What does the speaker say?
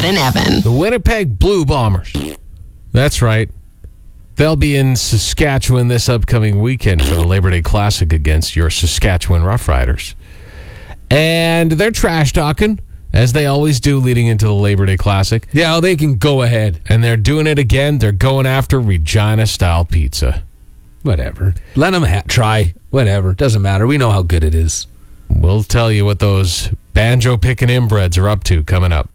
Brett and Evan. The Winnipeg Blue Bombers. That's right. They'll be in Saskatchewan this upcoming weekend for the Labor Day Classic against your Saskatchewan Roughriders. And they're trash talking, as they always do leading into the Labor Day Classic. Yeah, they can go ahead. And they're doing it again. They're going after Regina-style pizza. Whatever. Let them try. Whatever. Doesn't matter. We know how good it is. We'll tell you what those banjo-picking inbreds are up to coming up.